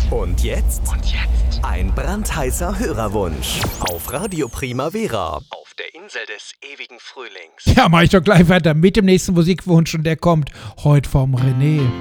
Und jetzt? Ein brandheißer Hörerwunsch auf Radio Primavera auf der Insel des ewigen Frühlings. Ja, mach ich doch gleich weiter mit dem nächsten Musikwunsch und der kommt heute vom René.